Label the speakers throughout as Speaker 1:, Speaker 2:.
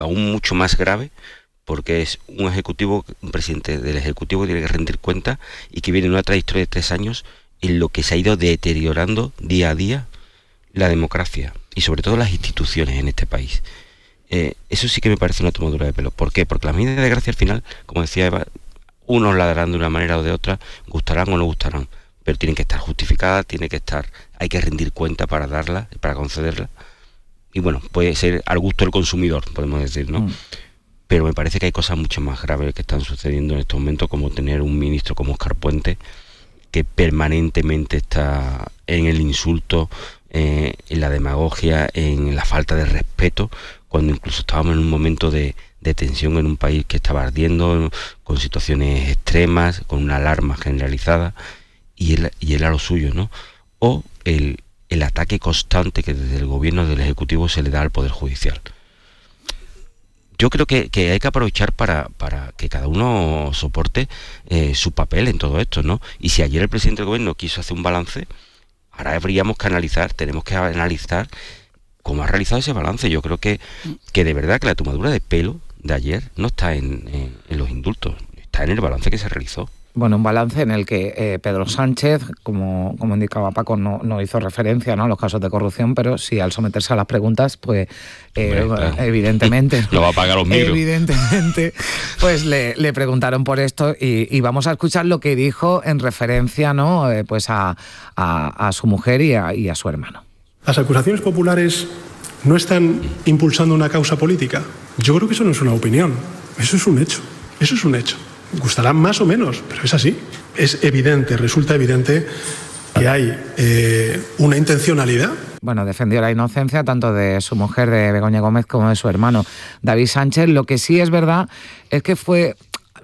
Speaker 1: aún mucho más grave, porque es un presidente del Ejecutivo que tiene que rendir cuenta y que viene en una trayectoria de 3 años en lo que se ha ido deteriorando día a día la democracia y sobre todo las instituciones en este país. Eso sí que me parece una tomadura de pelo. ¿Por qué? Porque las medidas de gracia al final, como decía Eva, unos la darán de una manera o de otra, gustarán o no gustarán, pero tienen que estar justificadas, hay que rendir cuenta para darla, para concederla. Y bueno, puede ser al gusto del consumidor, podemos decir, ¿no? Pero me parece que hay cosas mucho más graves que están sucediendo en estos momentos, como tener un ministro como Óscar Puente, que permanentemente está en el insulto, en la demagogia, en la falta de respeto, cuando incluso estábamos en un momento de tensión en un país que estaba ardiendo, con situaciones extremas, con una alarma generalizada, y él a lo suyo, ¿no? O el ataque constante que desde el gobierno del Ejecutivo se le da al Poder Judicial. Yo creo que hay que aprovechar para que cada uno soporte su papel en todo esto, ¿no? Y si ayer el presidente del gobierno quiso hacer un balance, ahora tenemos que analizar cómo ha realizado ese balance. Yo creo que de verdad que la tomadura de pelo de ayer no está en los indultos, está en el balance que se realizó.
Speaker 2: Bueno, un balance en el que Pedro Sánchez, como indicaba Paco, no hizo referencia, ¿no?, a los casos de corrupción, pero sí al someterse a las preguntas, pues evidentemente...
Speaker 1: No va a pagar los micros.
Speaker 2: Evidentemente, pues le preguntaron por esto y vamos a escuchar lo que dijo en referencia, ¿no?, pues a su mujer y a su hermano.
Speaker 3: Las acusaciones populares no están impulsando una causa política. Yo creo que eso no es una opinión, eso es un hecho. Eso es un hecho. Gustará más o menos, pero es así. Es evidente, resulta evidente que hay una intencionalidad.
Speaker 2: Bueno, defendió la inocencia tanto de su mujer, de Begoña Gómez, como de su hermano, David Sánchez. Lo que sí es verdad es que fue...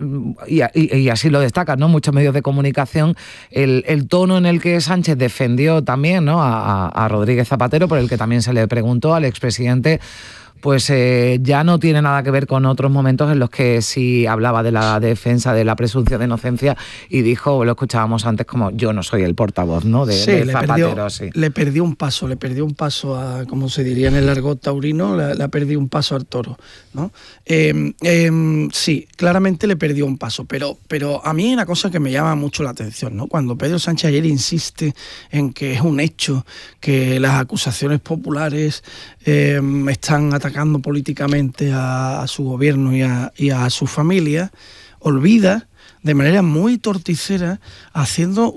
Speaker 2: Y así lo destacan, ¿no?, muchos medios de comunicación, el tono en el que Sánchez defendió también, ¿no?, a Rodríguez Zapatero, por el que también se le preguntó al expresidente, pues ya no tiene nada que ver con otros momentos en los que sí hablaba de la defensa de la presunción de inocencia y dijo, lo escuchábamos antes, como yo no soy el portavoz, ¿no?, de Zapatero.
Speaker 4: Le perdió un paso a, como se diría en el argot taurino, le perdió un paso al toro, ¿no? Sí, claramente le perdió un paso, pero a mí hay una cosa que me llama mucho la atención, ¿no? Cuando Pedro Sánchez ayer insiste en que es un hecho que las acusaciones populares están atacando políticamente a su gobierno y a su familia, olvida de manera muy torticera, haciendo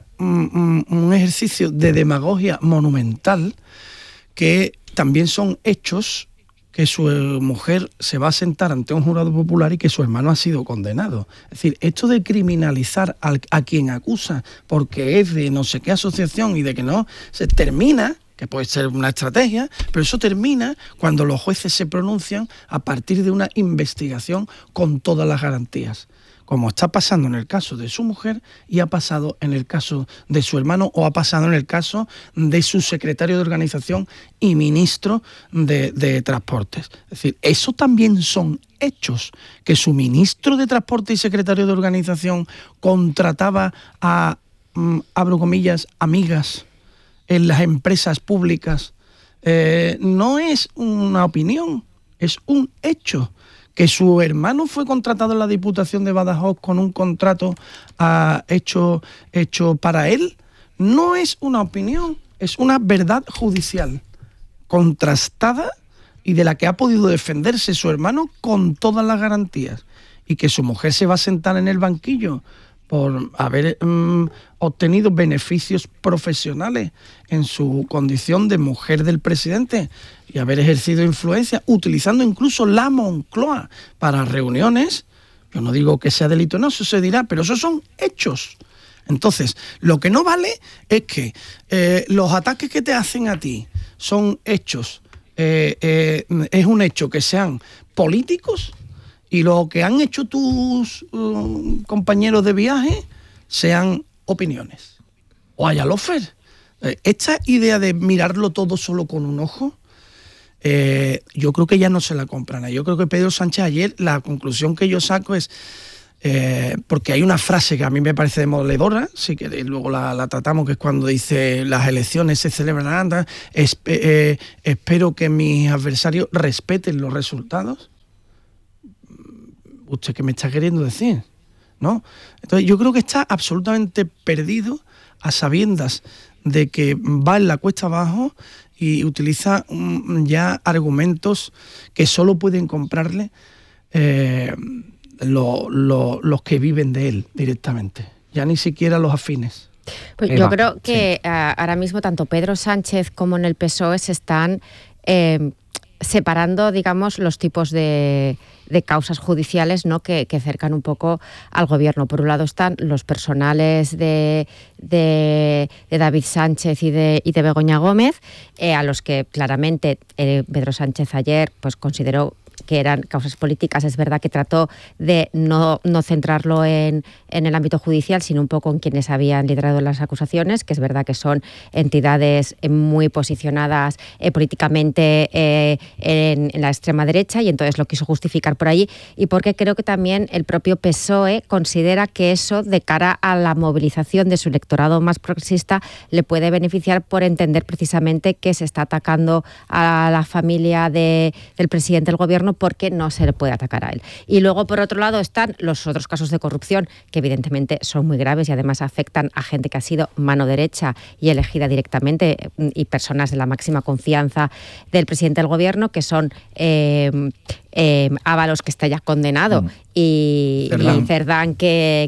Speaker 4: un ejercicio de demagogia monumental, que también son hechos, que su mujer se va a sentar ante un jurado popular y que su hermano ha sido condenado. Es decir, esto de criminalizar a quien acusa porque es de no sé qué asociación y de que no, se termina, que puede ser una estrategia, pero eso termina cuando los jueces se pronuncian a partir de una investigación con todas las garantías, como está pasando en el caso de su mujer y ha pasado en el caso de su hermano, o ha pasado en el caso de su secretario de organización y ministro de Transportes. Es decir, eso también son hechos, que su ministro de Transporte y secretario de organización contrataba a, abro comillas, amigas en las empresas públicas, no es una opinión, es un hecho. Que su hermano fue contratado en la Diputación de Badajoz con un contrato hecho para él, no es una opinión, es una verdad judicial contrastada y de la que ha podido defenderse su hermano con todas las garantías. Y que su mujer se va a sentar en el banquillo por haber obtenido beneficios profesionales en su condición de mujer del presidente y haber ejercido influencia, utilizando incluso la Moncloa para reuniones. Yo no digo que sea delito, no, eso se dirá, pero esos son hechos. Entonces, lo que no vale es que los ataques que te hacen a ti son hechos, es un hecho que sean políticos, y lo que han hecho tus compañeros de viaje sean opiniones. O haya lofer. Esta idea de mirarlo todo solo con un ojo, yo creo que ya no se la compran. Yo creo que Pedro Sánchez ayer, la conclusión que yo saco es, porque hay una frase que a mí me parece demoledora, sí, que luego la tratamos, que es cuando dice las elecciones se celebran, espero que mis adversarios respeten los resultados. ¿usted qué me está queriendo decir? ¿No? Entonces yo creo que está absolutamente perdido a sabiendas de que va en la cuesta abajo y utiliza ya argumentos que solo pueden comprarle los que viven de él directamente, ya ni siquiera los afines.
Speaker 5: Pues yo creo que ahora mismo tanto Pedro Sánchez como en el PSOE se están separando, digamos, los tipos de causas judiciales, ¿no?, que cercan un poco al gobierno. Por un lado están los personales de David Sánchez y de Begoña Gómez, a los que claramente Pedro Sánchez ayer pues consideró que eran causas políticas. Es verdad que trató de no centrarlo en el ámbito judicial, sino un poco en quienes habían liderado las acusaciones, que es verdad que son entidades muy posicionadas políticamente en la extrema derecha, y entonces lo quiso justificar por allí, y porque creo que también el propio PSOE considera que eso, de cara a la movilización de su electorado más progresista, le puede beneficiar, por entender precisamente que se está atacando a la familia del presidente del gobierno, porque no se le puede atacar a él. Y luego, por otro lado, están los otros casos de corrupción, que evidentemente son muy graves y además afectan a gente que ha sido mano derecha y elegida directamente, y personas de la máxima confianza del presidente del gobierno, que son Ábalos, que está ya condenado, y Cerdán, que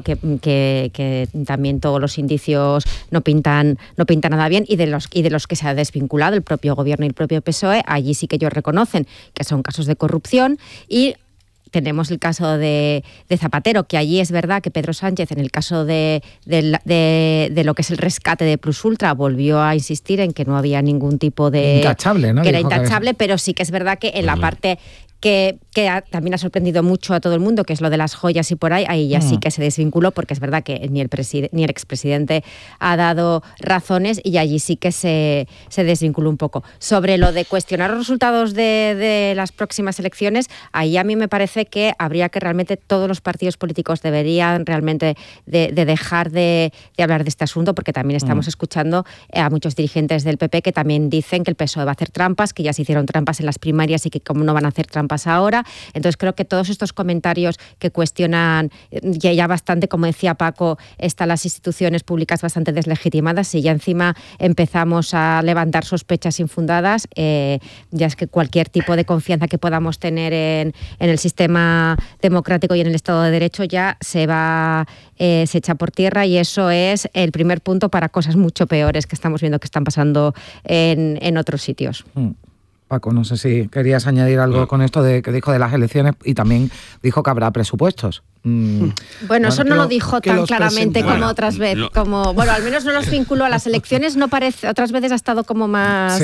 Speaker 5: también todos los indicios no pintan nada bien, y de los que se ha desvinculado el propio gobierno y el propio PSOE. Allí sí que ellos reconocen que son casos de corrupción. Y tenemos el caso de Zapatero, que allí es verdad que Pedro Sánchez, en el caso de lo que es el rescate de Plus Ultra, volvió a insistir en que no había ningún tipo de...
Speaker 2: Intachable, ¿no?
Speaker 5: Que era intachable, pero sí que es verdad que en la parte que también ha sorprendido mucho a todo el mundo, que es lo de las joyas y por ahí ya sí que se desvinculó, porque es verdad que ni el expresidente ha dado razones, y allí sí que se desvinculó un poco. Sobre lo de cuestionar los resultados de las próximas elecciones, ahí a mí me parece que habría que realmente, todos los partidos políticos deberían realmente de dejar de hablar de este asunto, porque también estamos escuchando a muchos dirigentes del PP que también dicen que el PSOE va a hacer trampas, que ya se hicieron trampas en las primarias y que como no van a hacer trampas ahora. Entonces creo que todos estos comentarios que cuestionan ya bastante, como decía Paco, están las instituciones públicas bastante deslegitimadas, y ya encima empezamos a levantar sospechas infundadas, ya es que cualquier tipo de confianza que podamos tener en el sistema democrático y en el Estado de Derecho ya se echa por tierra, y eso es el primer punto para cosas mucho peores que estamos viendo que están pasando en otros sitios.
Speaker 2: Paco, no sé si querías añadir algo con esto que dijo de las elecciones, y también dijo que habrá presupuestos.
Speaker 5: Bueno, eso no lo dijo tan claramente como otras veces. Bueno, al menos no los vinculó a las elecciones, no parece. Otras veces ha estado como más...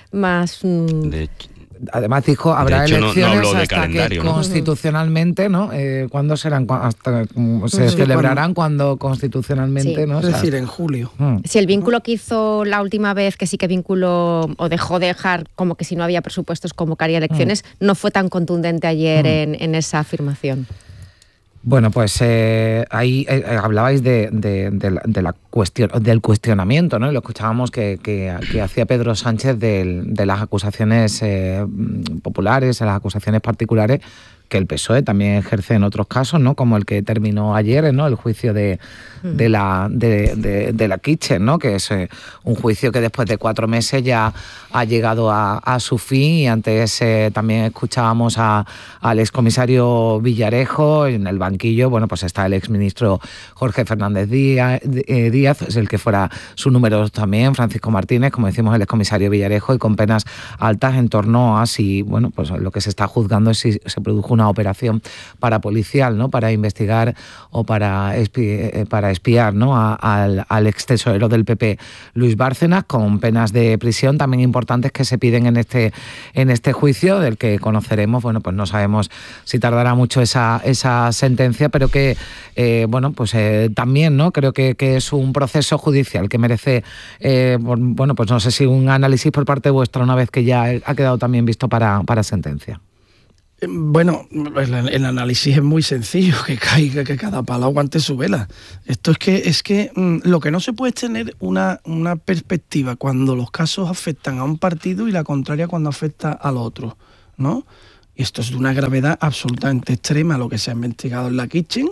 Speaker 2: Además dijo, habrá elecciones
Speaker 1: no
Speaker 2: hasta
Speaker 1: calendario,
Speaker 2: que constitucionalmente, ¿no? ¿Cuándo serán? Hasta se celebrarán cuando constitucionalmente, ¿no?
Speaker 4: Es decir, en julio.
Speaker 5: Si el vínculo que hizo la última vez, que sí que vinculó o dejó de dejar como que si no había presupuestos convocaría elecciones, no fue tan contundente ayer en esa afirmación.
Speaker 2: Bueno, pues ahí hablabais de la cuestión, del cuestionamiento, ¿no? Y lo escuchábamos que hacía Pedro Sánchez de las acusaciones populares, de las acusaciones particulares, que el PSOE también ejerce en otros casos, ¿no? Como el que terminó ayer, ¿no? El juicio de la Kitchen, ¿no? Que es un juicio que después de 4 meses ya ha llegado a su fin. Y antes también escuchábamos al excomisario Villarejo en el banquillo. Bueno, pues está el exministro Jorge Fernández Díaz, es el que fuera su número también, Francisco Martínez, como decimos, el excomisario Villarejo, y con penas altas en torno a si, bueno, pues lo que se está juzgando es si se produjo una operación parapolicial, ¿no? Para investigar o para espiar, ¿no? al ex tesorero del PP, Luis Bárcenas, con penas de prisión también importantes que se piden en este juicio, del que conoceremos, bueno, pues no sabemos si tardará mucho esa sentencia, pero que bueno, pues también, ¿no? Creo que es un proceso judicial que merece, bueno, pues no sé si un análisis por parte vuestra una vez que ya ha quedado también visto para sentencia.
Speaker 4: Bueno, el análisis es muy sencillo, que cada palo aguante su vela. Esto es que lo que no se puede es tener una perspectiva cuando los casos afectan a un partido y la contraria cuando afecta al otro, ¿no? Y esto es de una gravedad absolutamente extrema lo que se ha investigado en la Kitchen.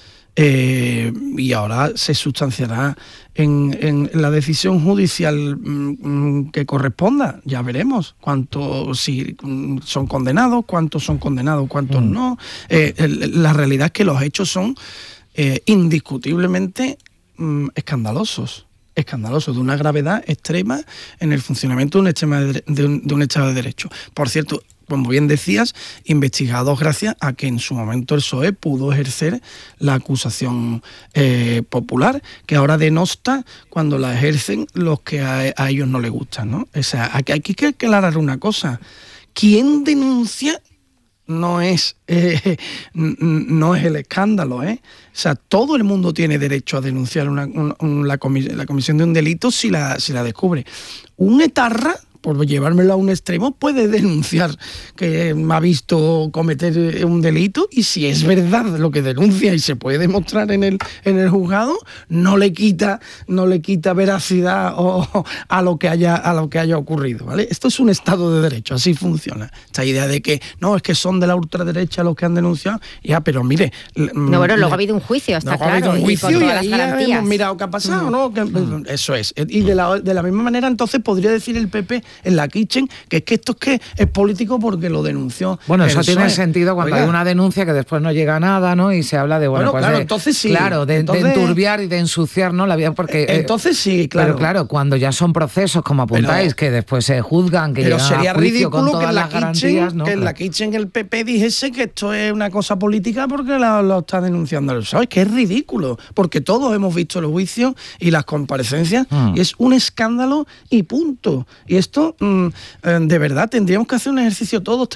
Speaker 4: Y ahora se sustanciará en la decisión judicial que corresponda. Ya veremos si son condenados, cuántos son condenados, cuántos no. La realidad es que los hechos son indiscutiblemente escandalosos, de una gravedad extrema en el funcionamiento de un Estado de Derecho. Por cierto, como bien decías, investigados gracias a que en su momento el PSOE pudo ejercer la acusación popular, que ahora denosta cuando la ejercen los que a ellos no les gustan, ¿no? O sea, aquí hay que aclarar una cosa. ¿Quién denuncia? No es el escándalo, ¿eh? O sea, todo el mundo tiene derecho a denunciar la comisión de un delito si la descubre. Un etarra, por llevármelo a un extremo, puede denunciar que ha visto cometer un delito, y si es verdad lo que denuncia y se puede demostrar en el juzgado, no le quita veracidad a lo que haya ocurrido, ¿vale? Esto es un Estado de Derecho, así funciona. Esta idea de que no, es que son de la ultraderecha los que han denunciado, ya, pero mire...
Speaker 5: No, bueno, luego ha habido un juicio, está claro.
Speaker 4: Ha habido un juicio,
Speaker 5: y con todas
Speaker 4: ahí
Speaker 5: las garantías.
Speaker 4: hemos mirado qué ha pasado, ¿no? Eso es. Y de la misma manera, entonces, podría decir el PP en la Kitchen que esto es político porque lo denunció.
Speaker 2: Bueno, eso tiene
Speaker 4: PSOE.
Speaker 2: sentido cuando hay una denuncia que después no llega a nada, ¿no? Y se habla de,
Speaker 4: claro, entonces sí.
Speaker 2: Claro, de enturbiar y de ensuciar, ¿no? La vida, porque...
Speaker 4: entonces sí, claro.
Speaker 2: Pero claro, cuando ya son procesos, como apuntáis, que después se juzgan, que llegan a juicio
Speaker 4: ridículo
Speaker 2: con todas
Speaker 4: que en
Speaker 2: las garantías, ¿no?
Speaker 4: Que en la Kitchen el PP dijese que esto es una cosa política porque lo está denunciando el PSOE. Que es ridículo, porque todos hemos visto los juicios y las comparecencias, y es un escándalo y punto. Y esto... de verdad, tendríamos que hacer un ejercicio todos,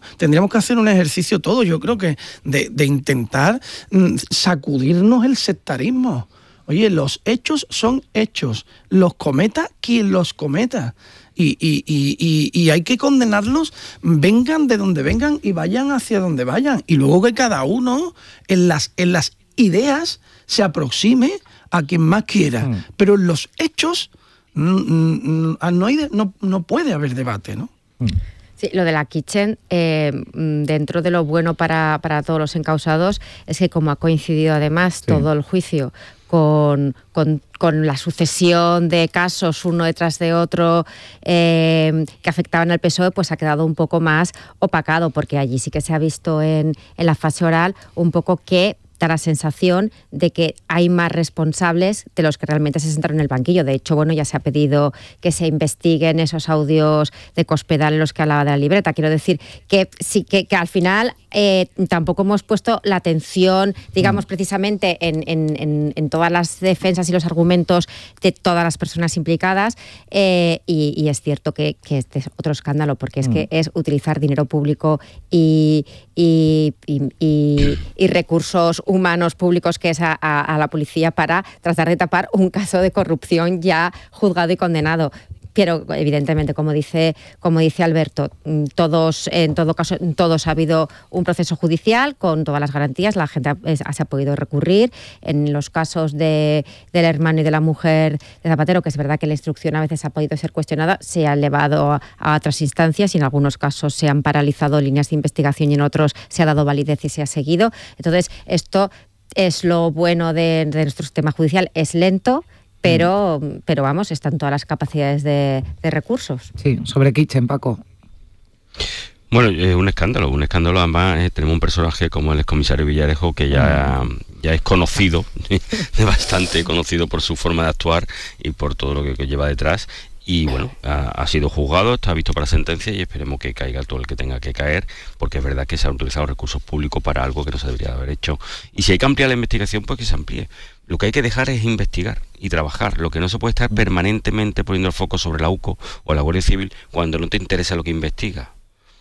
Speaker 4: yo creo que de intentar sacudirnos el sectarismo. Oye, los hechos son hechos, los cometa quien los cometa. Y hay que condenarlos, vengan de donde vengan y vayan hacia donde vayan. Y luego que cada uno en las ideas se aproxime a quien más quiera. Pero en los hechos... no puede haber debate, ¿no?
Speaker 5: Sí, lo de la Kitchen, dentro de lo bueno para todos los encausados, es que como ha coincidido además todo el juicio con la sucesión de casos uno detrás de otro que afectaban al PSOE, pues ha quedado un poco más opacado, porque allí sí que se ha visto en la fase oral un poco que da la sensación de que hay más responsables de los que realmente se sentaron en el banquillo. De hecho, bueno, ya se ha pedido que se investiguen esos audios de Cospedal en los que hablaba de la libreta. Quiero decir que sí que al final tampoco hemos puesto la atención, digamos, precisamente en todas las defensas y los argumentos de todas las personas implicadas, y es cierto que este es otro escándalo, porque es que es utilizar dinero público y recursos humanos públicos que es a la policía para tratar de tapar un caso de corrupción ya juzgado y condenado. Pero evidentemente, como dice Alberto, en todo caso ha habido un proceso judicial con todas las garantías, la gente se ha podido recurrir. En los casos del hermano y de la mujer de Zapatero, que es verdad que la instrucción a veces ha podido ser cuestionada, se ha elevado a otras instancias, y en algunos casos se han paralizado líneas de investigación y en otros se ha dado validez y se ha seguido. Entonces, esto es lo bueno de nuestro sistema judicial, es lento, pero vamos, están todas las capacidades de recursos.
Speaker 2: Sí, sobre Kitchen, Paco.
Speaker 1: Bueno, es un escándalo además. Tenemos un personaje como el excomisario Villarejo que ya es conocido, bastante conocido por su forma de actuar y por todo lo que lleva detrás. Y bueno, ha sido juzgado, está visto para sentencia, y esperemos que caiga todo el que tenga que caer, porque es verdad que se han utilizado recursos públicos para algo que no se debería haber hecho. Y si hay que ampliar la investigación, pues que se amplíe. Lo que hay que dejar es investigar y trabajar. Lo que no se puede estar permanentemente poniendo el foco sobre la UCO o la Guardia Civil cuando no te interesa lo que investiga.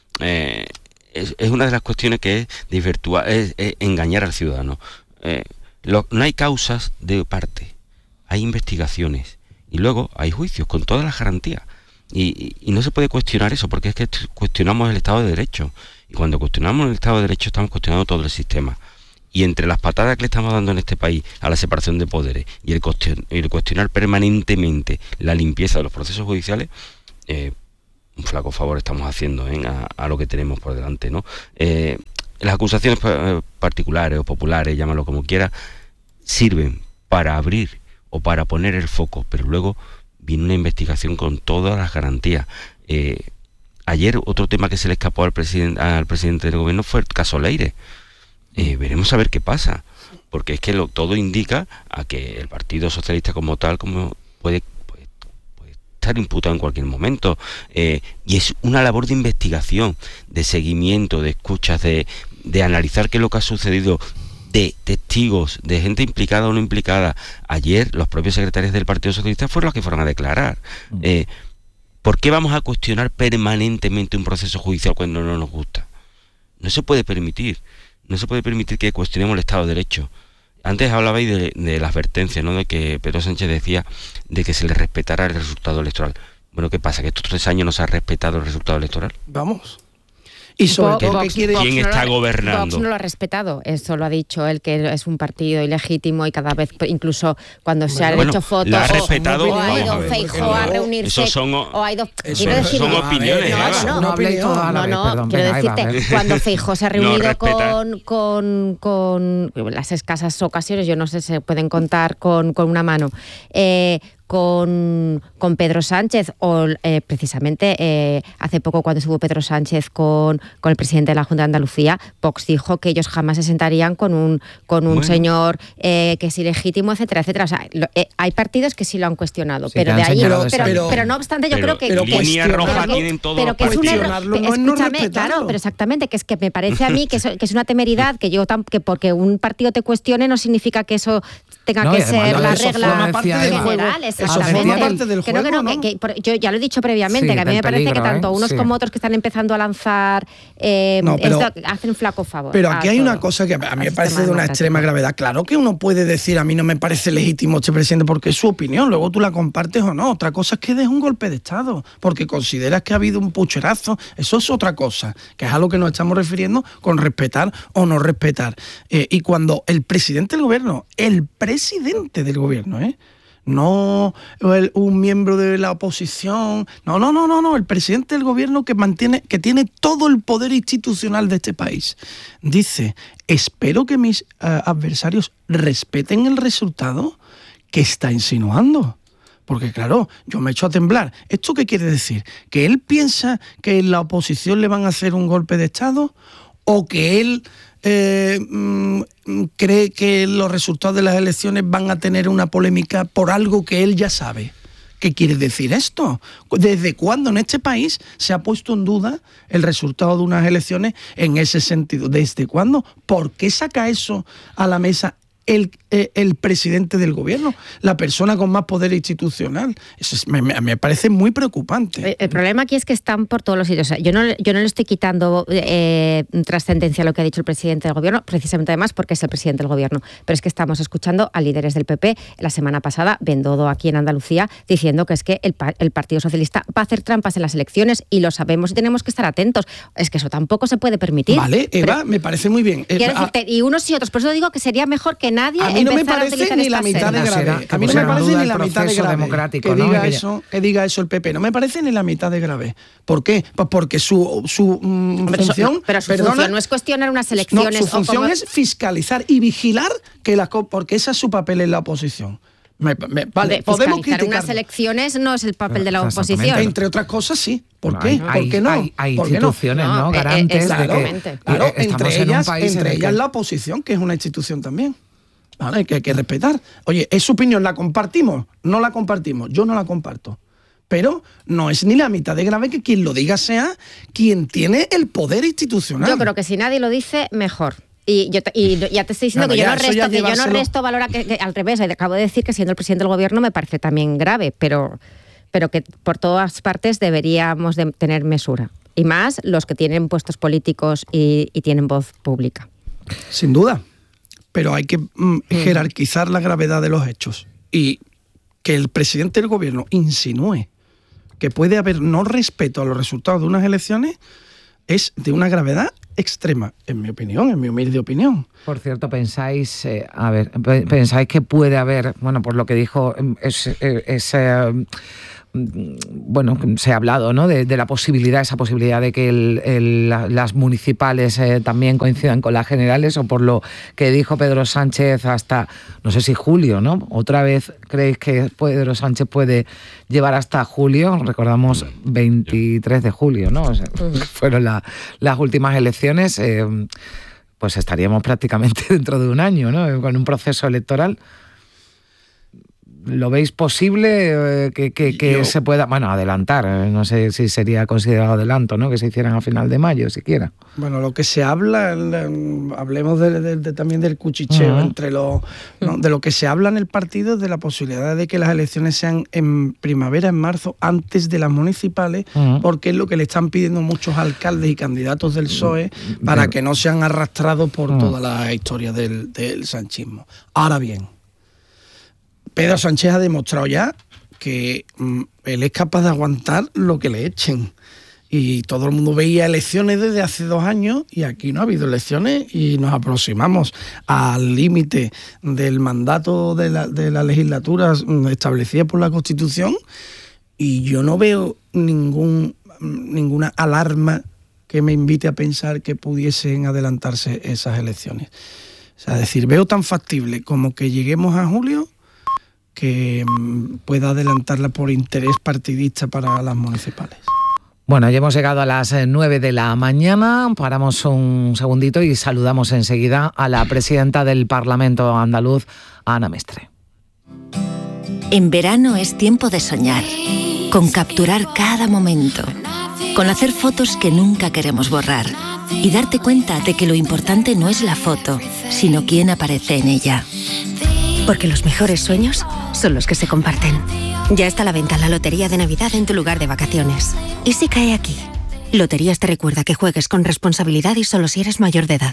Speaker 1: Es una de las cuestiones que es desvirtuar, es engañar al ciudadano. No hay causas de parte, hay investigaciones. Y luego hay juicios con todas las garantías. Y no se puede cuestionar eso, porque es que cuestionamos el Estado de Derecho. Y cuando cuestionamos el Estado de Derecho estamos cuestionando todo el sistema. Y entre las patadas que le estamos dando en este país a la separación de poderes y el cuestionar permanentemente la limpieza de los procesos judiciales, un flaco favor estamos haciendo a lo que tenemos por delante, ¿no? Las acusaciones particulares o populares, llámalo como quiera, sirven para abrir o para poner el foco, pero luego viene una investigación con todas las garantías. Ayer otro tema que se le escapó al presidente del gobierno fue el caso Leire. Veremos a ver qué pasa, porque es que todo indica a que el Partido Socialista como tal puede estar imputado en cualquier momento, y es una labor de investigación, de seguimiento, de escuchas, de analizar qué es lo que ha sucedido, de testigos, de gente implicada o no implicada. Ayer los propios secretarios del Partido Socialista fueron los que fueron a declarar. ¿Por qué vamos a cuestionar permanentemente un proceso judicial cuando no nos gusta? No se puede permitir. No se puede permitir que cuestionemos el Estado de Derecho. Antes hablabais de la advertencia, ¿no? De que Pedro Sánchez decía de que se le respetara el resultado electoral. Bueno, ¿qué pasa? ¿Que estos 3 años no se ha respetado el resultado electoral?
Speaker 4: Vamos. Y sobre todo,
Speaker 1: ¿quién está gobernando?
Speaker 5: Vox no lo ha respetado. Eso lo ha dicho él, que es un partido ilegítimo y cada vez, incluso cuando se han hecho fotos,
Speaker 1: lo ha respetado,
Speaker 5: o ha ido Feijóo a reunirse, o ha ido...
Speaker 1: Son opiniones.
Speaker 5: Quiero decirte, cuando Feijóo se ha reunido con las escasas ocasiones, yo no sé si se pueden contar con una mano, con Pedro Sánchez, o precisamente hace poco cuando estuvo Pedro Sánchez con el presidente de la Junta de Andalucía, Vox dijo que ellos jamás se sentarían con un señor que es ilegítimo, etcétera, etcétera. O sea, hay partidos que sí lo han cuestionado, pero de ahí, pero no obstante, yo creo que
Speaker 1: línea roja tienen todo.
Speaker 5: Pero que es un error. Escúchame, claro, pero exactamente, que es que me parece a mí que es una temeridad que porque un partido te cuestione no significa que eso tenga que ser la regla general. Exactamente. Yo ya lo he dicho previamente, que a mí me parece que tanto unos como otros que están empezando a lanzar hacen un flaco favor.
Speaker 4: Pero aquí hay una cosa que a mí me parece de una extrema gravedad. Claro que uno puede decir, a mí no me parece legítimo este presidente porque es su opinión, luego tú la compartes o no. Otra cosa es que des un golpe de Estado, porque consideras que ha habido un pucherazo. Eso es otra cosa, que es a lo que nos estamos refiriendo con respetar o no respetar. Y cuando el presidente del gobierno, no un miembro de la oposición, no, el presidente del gobierno que tiene todo el poder institucional de este país, dice, espero que mis adversarios respeten el resultado, que está insinuando. Porque claro, yo me echo a temblar. ¿Esto qué quiere decir? ¿Que él piensa que en la oposición le van a hacer un golpe de Estado? ¿O que él cree que los resultados de las elecciones van a tener una polémica por algo que él ya sabe? ¿Qué quiere decir esto? ¿Desde cuándo en este país se ha puesto en duda el resultado de unas elecciones en ese sentido? ¿Desde cuándo? ¿Por qué saca eso a la mesa el presidente del gobierno, la persona con más poder institucional? Eso me parece muy preocupante.
Speaker 5: El problema aquí es que están por todos los sitios. O sea, yo no le estoy quitando trascendencia a lo que ha dicho el presidente del gobierno, precisamente además porque es el presidente del gobierno, pero es que estamos escuchando a líderes del PP la semana pasada, Bendodo aquí en Andalucía, diciendo que es que el Partido Socialista va a hacer trampas en las elecciones y lo sabemos y tenemos que estar atentos. Es que eso tampoco se puede permitir.
Speaker 4: Vale, Eva, me parece muy bien.
Speaker 5: Quiero decirte, y unos y otros, por eso digo que sería mejor que nadie
Speaker 4: a mí no me parece ni la mitad de grave. A mí no me parece ni la mitad de grave que diga eso el PP. No me parece ni la mitad de grave. ¿Por qué? Pues porque su función...
Speaker 5: Pero su función no es cuestionar unas elecciones.
Speaker 4: No, su función es fiscalizar y vigilar porque ese es su papel en la oposición. Podemos criticar
Speaker 5: unas elecciones no es el papel de la oposición.
Speaker 4: Entre otras cosas, sí. ¿Por qué? ¿Por qué no?
Speaker 2: Hay instituciones, ¿no? Garantes de que
Speaker 4: claro, entre ellas la oposición, que es una institución también. Vale, que hay que respetar. Oye, ¿es su opinión? ¿La compartimos? No la compartimos. Yo no la comparto. Pero no es ni la mitad de grave que quien lo diga sea quien tiene el poder institucional.
Speaker 5: Yo creo que si nadie lo dice, mejor. Y ya te estoy diciendo que yo no resto valor a que al revés. Acabo de decir que siendo el presidente del gobierno me parece también grave, pero que por todas partes deberíamos de tener mesura. Y más los que tienen puestos políticos y tienen voz pública.
Speaker 4: Sin duda. Pero hay que jerarquizar la gravedad de los hechos. Y que el presidente del gobierno insinúe que puede haber no respeto a los resultados de unas elecciones es de una gravedad extrema, en mi opinión, en mi humilde opinión.
Speaker 2: Por cierto, pensáis que puede haber, bueno, por lo que dijo, se ha hablado, ¿no?, de esa posibilidad de que las municipales también coincidan con las generales, o por lo que dijo Pedro Sánchez hasta, no sé si julio, ¿no? ¿Otra vez creéis que Pedro Sánchez puede llevar hasta julio? Recordamos 23 de julio, ¿no? O sea, fueron las últimas elecciones, pues estaríamos prácticamente dentro de un año, ¿no?, con un proceso electoral. ¿Lo veis posible que se pueda, adelantar? No sé si sería considerado adelanto, ¿no?, que se hicieran a final de mayo, siquiera.
Speaker 4: Bueno, lo que se habla, hablemos también del cuchicheo entre los... ¿no? De lo que se habla en el partido es de la posibilidad de que las elecciones sean en primavera, en marzo, antes de las municipales, porque es lo que le están pidiendo muchos alcaldes y candidatos del PSOE para que no sean arrastrados por toda la historia del sanchismo. Ahora bien, Pedro Sánchez ha demostrado ya que él es capaz de aguantar lo que le echen. Y todo el mundo veía elecciones desde hace 2 años y aquí no ha habido elecciones y nos aproximamos al límite del mandato de la legislatura establecida por la Constitución, y yo no veo ninguna alarma que me invite a pensar que pudiesen adelantarse esas elecciones. O sea, es decir, veo tan factible como que lleguemos a julio, que pueda adelantarla por interés partidista para las municipales.
Speaker 2: Bueno, ya hemos llegado a las 9 de la mañana, paramos un segundito y saludamos enseguida a la presidenta del Parlamento andaluz, Ana Mestre.
Speaker 6: En verano es tiempo de soñar, con capturar cada momento, con hacer fotos que nunca queremos borrar y darte cuenta de que lo importante no es la foto, sino quién aparece en ella. Porque los mejores sueños son los que se comparten. Ya está a la venta la Lotería de Navidad en tu lugar de vacaciones. ¿Y si cae aquí? Loterías te recuerda que juegues con responsabilidad y solo si eres mayor de edad.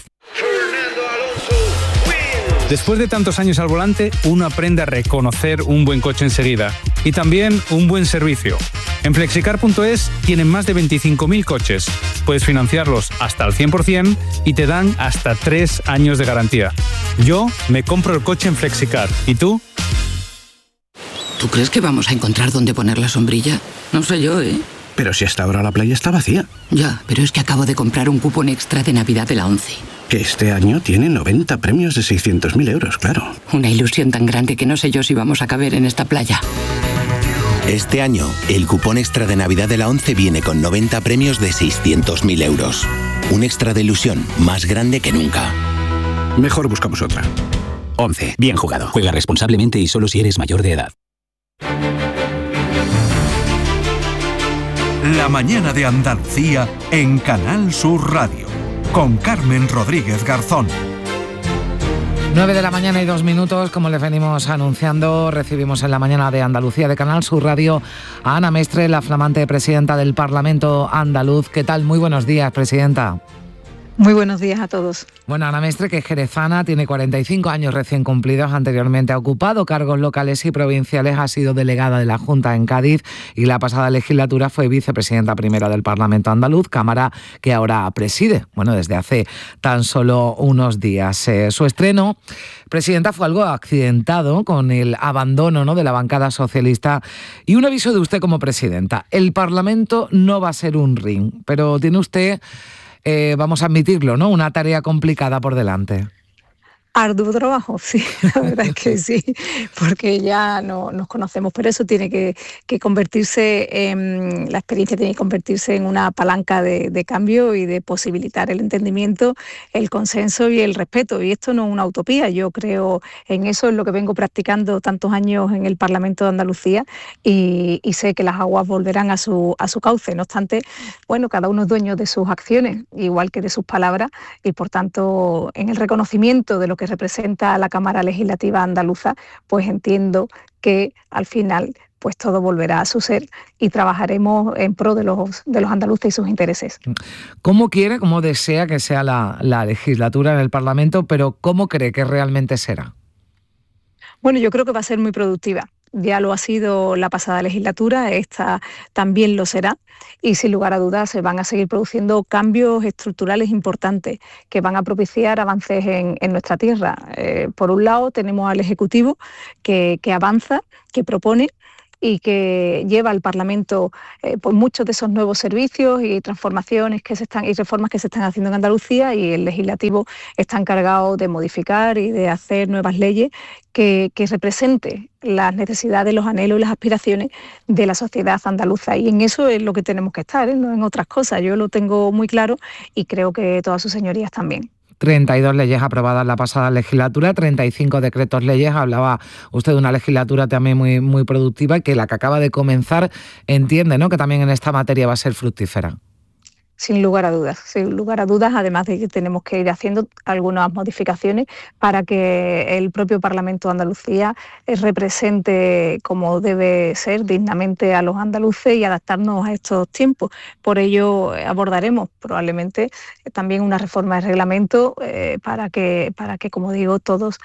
Speaker 7: Después de tantos años al volante, uno aprende a reconocer un buen coche enseguida. Y también un buen servicio. En Flexicar.es tienen más de 25.000 coches. Puedes financiarlos hasta el 100% y te dan hasta 3 años de garantía. Yo me compro el coche en Flexicar. ¿Y tú?
Speaker 8: ¿Tú crees que vamos a encontrar dónde poner la sombrilla? No sé yo, ¿eh?
Speaker 9: Pero si hasta ahora la playa está vacía.
Speaker 8: Ya, pero es que acabo de comprar un cupón extra de Navidad de la ONCE.
Speaker 9: Que este año tiene 90 premios de 600.000 euros, claro.
Speaker 8: Una ilusión tan grande que no sé yo si vamos a caber en esta playa.
Speaker 10: Este año, el cupón extra de Navidad de la ONCE viene con 90 premios de 600.000 euros. Un extra de ilusión más grande que nunca.
Speaker 9: Mejor buscamos otra.
Speaker 11: ONCE. Bien jugado. Juega responsablemente y solo si eres mayor de edad.
Speaker 12: La mañana de Andalucía en Canal Sur Radio, con Carmen Rodríguez Garzón.
Speaker 2: 9 de la mañana y 2 minutos, como les venimos anunciando, recibimos en la mañana de Andalucía de Canal Sur Radio a Ana Mestre, la flamante presidenta del Parlamento andaluz. ¿Qué tal? Muy buenos días, presidenta.
Speaker 13: Muy buenos días a todos.
Speaker 2: Bueno, Ana Mestre, que es jerezana, tiene 45 años recién cumplidos, anteriormente ha ocupado cargos locales y provinciales, ha sido delegada de la Junta en Cádiz y la pasada legislatura fue vicepresidenta primera del Parlamento andaluz, Cámara que ahora preside, bueno, desde hace tan solo unos días. Su estreno, presidenta, fue algo accidentado con el abandono, ¿no?, de la bancada socialista y un aviso de usted como presidenta. El Parlamento no va a ser un ring, pero tiene usted... vamos a admitirlo, ¿no?, una tarea complicada por delante.
Speaker 13: Arduo trabajo, sí, la verdad es que sí, porque ya no nos conocemos, pero eso tiene que convertirse en, la experiencia tiene que convertirse en una palanca de cambio y de posibilitar el entendimiento, el consenso y el respeto. Y esto no es una utopía, yo creo en eso, es lo que vengo practicando tantos años en el Parlamento de Andalucía y sé que las aguas volverán a su cauce. No obstante, bueno, cada uno es dueño de sus acciones, igual que de sus palabras, y por tanto, en el reconocimiento de lo que representa a la Cámara Legislativa andaluza, pues entiendo que al final pues todo volverá a su ser y trabajaremos en pro de los andaluces y sus intereses.
Speaker 2: ¿Cómo quiere, cómo desea que sea la legislatura en el Parlamento, pero cómo cree que realmente será?
Speaker 13: Bueno, yo creo que va a ser muy productiva. ya lo ha sido la pasada legislatura, esta también lo será, y sin lugar a dudas se van a seguir produciendo cambios estructurales importantes que van a propiciar avances en nuestra tierra. Por un lado tenemos al Ejecutivo que avanza, que propone y que lleva al Parlamento pues muchos de esos nuevos servicios y transformaciones y reformas que se están haciendo en Andalucía, y el Legislativo está encargado de modificar y de hacer nuevas leyes que representen las necesidades, los anhelos y las aspiraciones de la sociedad andaluza, y en eso es lo que tenemos que estar, no en otras cosas. Yo lo tengo muy claro y creo que todas sus señorías también.
Speaker 2: 32 leyes aprobadas la pasada legislatura, 35 decretos leyes. Hablaba usted de una legislatura también muy, muy productiva, y que la que acaba de comenzar entiende, ¿no?, que también en esta materia va a ser fructífera.
Speaker 13: Sin lugar a dudas, además de que tenemos que ir haciendo algunas modificaciones para que el propio Parlamento de Andalucía represente como debe ser dignamente a los andaluces y adaptarnos a estos tiempos. Por ello abordaremos probablemente también una reforma del reglamento para que, como digo, todos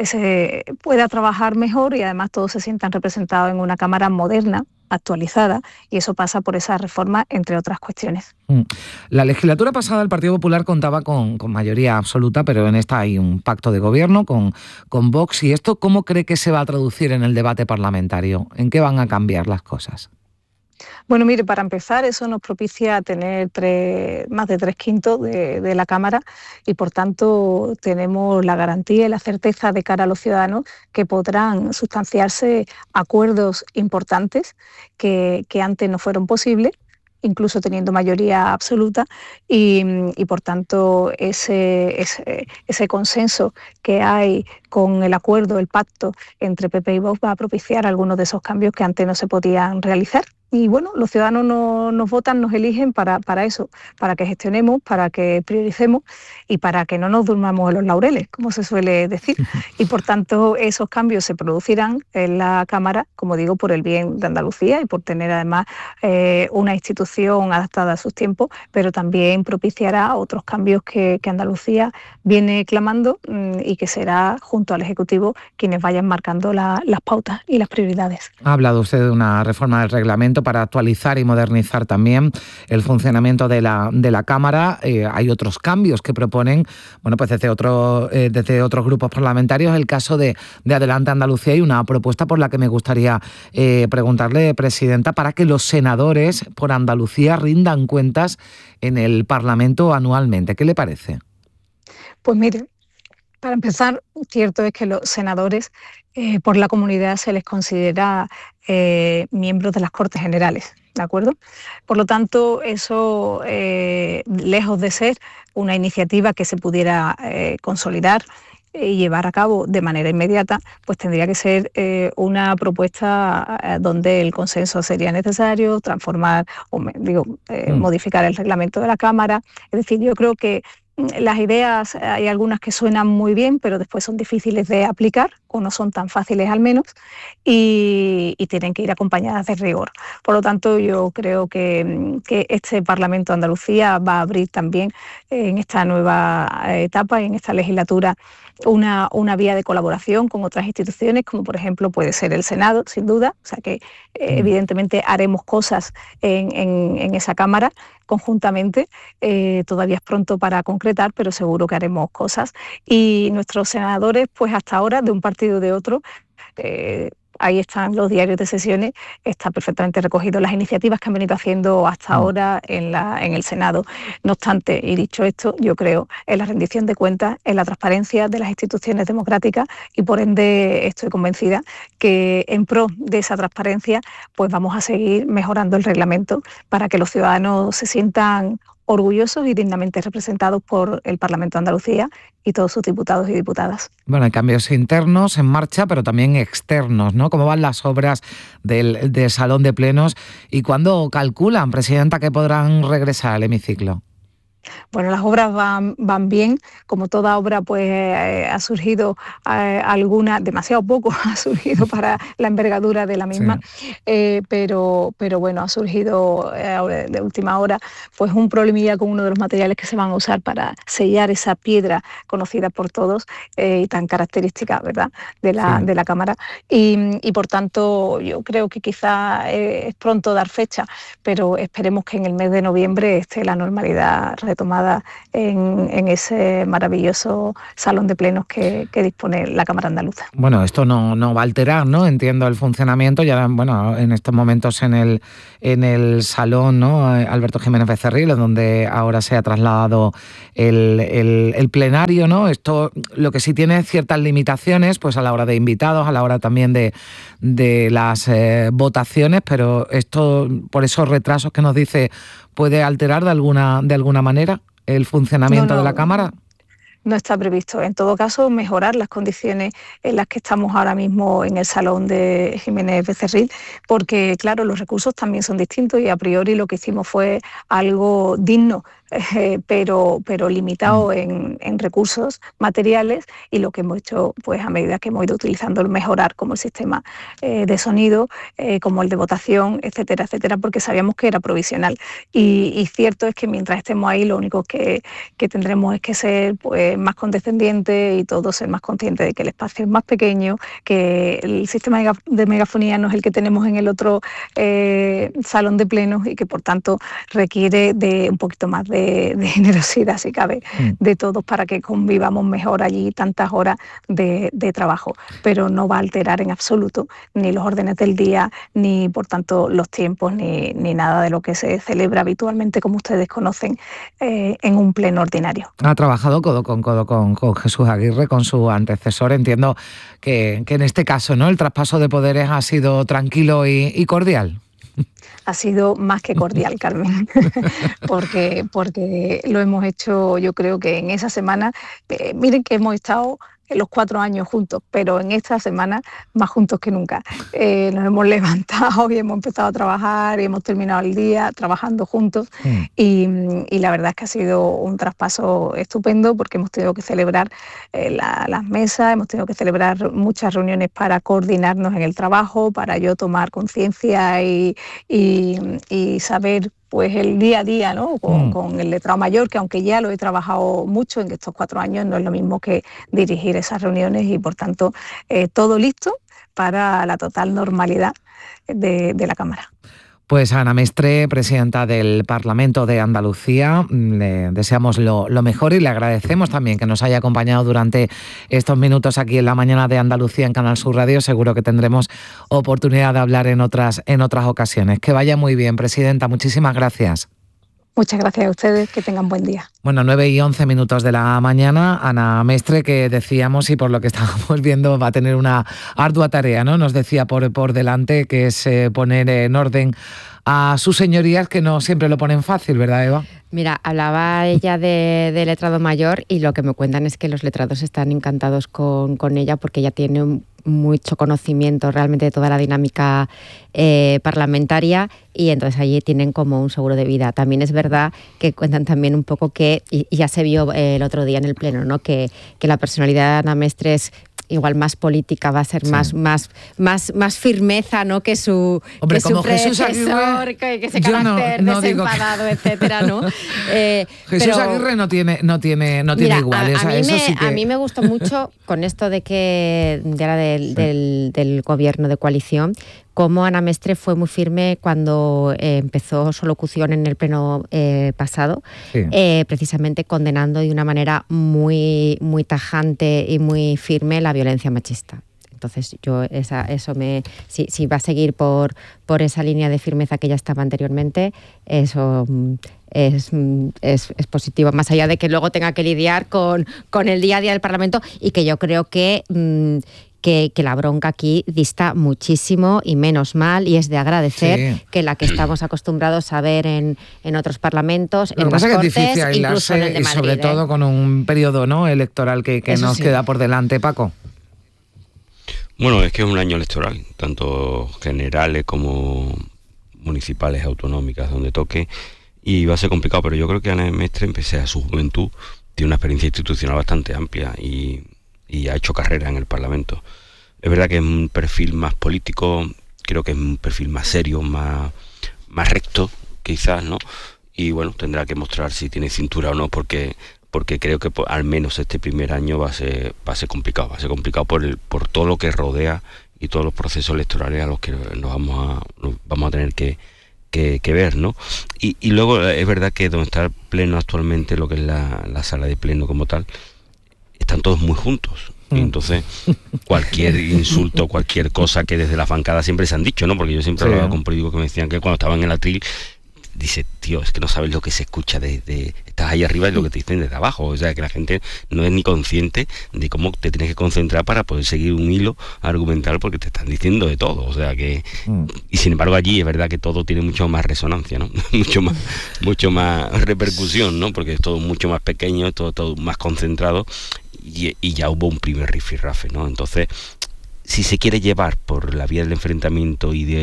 Speaker 13: se pueda trabajar mejor y además todos se sientan representados en una Cámara moderna, actualizada, y eso pasa por esa reforma, entre otras cuestiones.
Speaker 2: La legislatura pasada el Partido Popular contaba con mayoría absoluta, pero en esta hay un pacto de gobierno con Vox. ¿Y esto cómo cree que se va a traducir en el debate parlamentario? ¿En qué van a cambiar las cosas?
Speaker 13: Bueno, mire, para empezar, eso nos propicia tener más de 3/5 de la Cámara, y por tanto tenemos la garantía y la certeza de cara a los ciudadanos que podrán sustanciarse acuerdos importantes que antes no fueron posibles, incluso teniendo mayoría absoluta, y por tanto ese consenso que hay con el acuerdo, el pacto entre PP y Vox va a propiciar algunos de esos cambios que antes no se podían realizar. Y bueno, los ciudadanos nos votan, nos eligen para eso, para que gestionemos, para que prioricemos y para que no nos durmamos en los laureles, como se suele decir. Y por tanto esos cambios se producirán en la Cámara, como digo, por el bien de Andalucía y por tener además una institución adaptada a sus tiempos, pero también propiciará otros cambios que Andalucía viene clamando, y que será junto al Ejecutivo quienes vayan marcando las pautas y las prioridades.
Speaker 2: Ha hablado usted de una reforma del reglamento para actualizar y modernizar también el funcionamiento de la Cámara. Hay otros cambios que proponen, bueno, pues desde otros grupos parlamentarios. El caso de Adelante Andalucía, y una propuesta por la que me gustaría preguntarle, Presidenta, para que los senadores por Andalucía rindan cuentas en el Parlamento anualmente. ¿Qué le parece?
Speaker 13: Pues mire, para empezar, cierto es que los senadores por la comunidad se les considera miembros de las Cortes Generales, ¿de acuerdo? Por lo tanto, eso, lejos de ser una iniciativa que se pudiera consolidar y llevar a cabo de manera inmediata, pues tendría que ser una propuesta donde el consenso sería necesario, transformar modificar el reglamento de la Cámara. Es decir, yo creo que las ideas, hay algunas que suenan muy bien, pero después son difíciles de aplicar, o no son tan fáciles al menos, y tienen que ir acompañadas de rigor. Por lo tanto, yo creo que este Parlamento de Andalucía va a abrir también en esta nueva etapa y en esta legislatura una vía de colaboración con otras instituciones, como por ejemplo puede ser el Senado, sin duda. O sea que evidentemente haremos cosas en esa Cámara conjuntamente. Todavía es pronto para concretar, pero seguro que haremos cosas. Y nuestros senadores, pues hasta ahora, de un partido o de otro, ahí están los diarios de sesiones, está perfectamente recogido las iniciativas que han venido haciendo hasta ahora en el Senado. No obstante, y dicho esto, yo creo en la rendición de cuentas, en la transparencia de las instituciones democráticas, y por ende estoy convencida que en pro de esa transparencia pues vamos a seguir mejorando el reglamento para que los ciudadanos se sientan orgullosos y dignamente representados por el Parlamento de Andalucía y todos sus diputados y diputadas.
Speaker 2: Bueno, hay cambios internos en marcha, pero también externos, ¿no? ¿Cómo van las obras del Salón de Plenos y cuándo calculan, Presidenta, que podrán regresar al hemiciclo?
Speaker 13: Bueno, las obras van bien, como toda obra pues ha surgido alguna, demasiado poco ha surgido para la envergadura de la misma, sí. pero bueno, ha surgido de última hora pues un problemilla con uno de los materiales que se van a usar para sellar esa piedra conocida por todos y tan característica, ¿verdad?, de la cámara y por tanto yo creo que quizá es pronto dar fecha, pero esperemos que en el mes de noviembre esté la normalidad retomada en ese maravilloso salón de plenos que dispone la Cámara Andaluza.
Speaker 2: Bueno, esto no va a alterar, ¿no? Entiendo el funcionamiento. Ya, bueno, en estos momentos en el salón, ¿no?, Alberto Jiménez Becerril, donde ahora se ha trasladado el plenario, ¿no? Esto lo que sí tiene ciertas limitaciones, pues a la hora de invitados, a la hora también de las votaciones, pero esto, por esos retrasos que nos dice, ¿puede alterar de alguna manera el funcionamiento de la Cámara?
Speaker 13: No está previsto. En todo caso, mejorar las condiciones en las que estamos ahora mismo en el salón de Jiménez Becerril, porque claro, los recursos también son distintos y a priori lo que hicimos fue algo digno, pero limitado en recursos materiales, y lo que hemos hecho pues a medida que hemos ido utilizando mejorar como el sistema de sonido, como el de votación, etcétera, etcétera, porque sabíamos que era provisional y cierto es que mientras estemos ahí lo único que tendremos es que ser pues más condescendientes y todos ser más conscientes de que el espacio es más pequeño, que el sistema de megafonía no es el que tenemos en el otro salón de plenos y que por tanto requiere de un poquito más de generosidad, si cabe, de todos para que convivamos mejor allí tantas horas de trabajo, pero no va a alterar en absoluto ni los órdenes del día, ni por tanto los tiempos, ni nada de lo que se celebra habitualmente, como ustedes conocen, en un pleno ordinario.
Speaker 2: Ha trabajado codo con codo con Jesús Aguirre, con su antecesor. Entiendo que en este caso, ¿no?, el traspaso de poderes ha sido tranquilo y cordial.
Speaker 13: Ha sido más que cordial, Carmen, porque lo hemos hecho, yo creo que en esa semana, miren que hemos estado los 4 años juntos, pero en esta semana más juntos que nunca. Nos hemos levantado y hemos empezado a trabajar y hemos terminado el día trabajando juntos y la verdad es que ha sido un traspaso estupendo porque hemos tenido que celebrar las mesas, hemos tenido que celebrar muchas reuniones para coordinarnos en el trabajo, para yo tomar conciencia y saber pues el día a día, ¿no?, con el letrado mayor, que aunque ya lo he trabajado mucho en estos 4 años, no es lo mismo que dirigir esas reuniones y por tanto todo listo para la total normalidad de la Cámara.
Speaker 2: Pues Ana Mestre, presidenta del Parlamento de Andalucía, le deseamos lo mejor y le agradecemos también que nos haya acompañado durante estos minutos aquí en La Mañana de Andalucía en Canal Sur Radio. Seguro que tendremos oportunidad de hablar en otras ocasiones. Que vaya muy bien, presidenta. Muchísimas gracias.
Speaker 13: Muchas gracias a ustedes, que tengan buen día.
Speaker 2: Bueno, 9:11 de la mañana, Ana Mestre, que decíamos y por lo que estábamos viendo va a tener una ardua tarea, ¿no? Nos decía por delante, que es poner en orden a sus señorías, que no siempre lo ponen fácil, ¿verdad, Eva?
Speaker 5: Mira, hablaba ella de letrado mayor y lo que me cuentan es que los letrados están encantados con ella porque ella tiene mucho conocimiento realmente de toda la dinámica parlamentaria y entonces allí tienen como un seguro de vida. También es verdad que cuentan también un poco que, y ya se vio el otro día en el pleno, ¿no?, que la personalidad de Ana Mestre es igual más política, va a ser más firmeza, ¿no?, que su,
Speaker 2: hombre,
Speaker 5: que
Speaker 2: como
Speaker 5: su
Speaker 2: Jesús
Speaker 5: predecesor,
Speaker 2: Aguirre,
Speaker 5: que ese carácter desenfadado, etcétera, ¿no?
Speaker 2: Jesús Aguirre no tiene
Speaker 5: mira,
Speaker 2: igual.
Speaker 5: A mí me gustó mucho con esto de que era del gobierno de coalición, como Ana Mestre fue muy firme cuando empezó su locución en el pleno pasado, precisamente condenando de una manera muy, muy tajante y muy firme la violencia machista. Entonces yo si va a seguir por esa línea de firmeza que ya estaba anteriormente, eso es positivo, más allá de que luego tenga que lidiar con el día a día del Parlamento y que yo creo que la bronca aquí dista muchísimo y menos mal, y es de agradecer que la que estamos acostumbrados a ver en otros parlamentos, en las Cortes, incluso en el de Madrid.
Speaker 2: Y sobre todo con un periodo, ¿no?, electoral que nos queda por delante, Paco.
Speaker 1: Bueno, es que es un año electoral, tanto generales como municipales, autonómicas, donde toque, y va a ser complicado, pero yo creo que Ana Mestre, pese a su juventud, tiene una experiencia institucional bastante amplia y ha hecho carrera en el Parlamento. Es verdad que es un perfil más político, creo que es un perfil más serio, más recto, quizás, ¿no? Y bueno, tendrá que mostrar si tiene cintura o no, porque creo que al menos este primer año va a ser complicado. Va a ser complicado por todo lo que rodea y todos los procesos electorales a los que nos vamos a tener que ver, ¿no? Y luego es verdad que donde está el pleno actualmente, lo que es la sala de pleno como tal, están todos muy juntos. Y entonces cualquier insulto, cualquier cosa que desde la bancada siempre se han dicho, ¿no? Porque yo siempre hablaba con políticos que me decían que cuando estaban en el atril, dice, tío, es que no sabes lo que se escucha estás ahí arriba y lo que te dicen desde abajo. O sea, que la gente no es ni consciente de cómo te tienes que concentrar para poder seguir un hilo argumental, porque te están diciendo de todo. O sea que y sin embargo allí es verdad que todo tiene mucho más resonancia, ¿no? mucho más repercusión, ¿no? Porque es todo mucho más pequeño, todo más concentrado, y ya hubo un primer rifirrafe, ¿no? Entonces, si se quiere llevar por la vía del enfrentamiento y